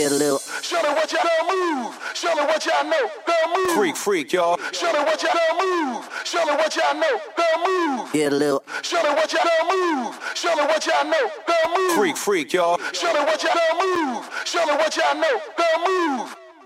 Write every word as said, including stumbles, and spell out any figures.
Get a little. Show me what y'all move. Show me what y'all know. Girl, move. Freak, freak, y'all. Show me what y'all move. Show me what y'all know. Girl, move. Get a little. Show me what y'all move. Show me what y'all know. Girl, move. Freak, freak, y'all. Show me what y'all move. Show me what y'all know. Girl, move.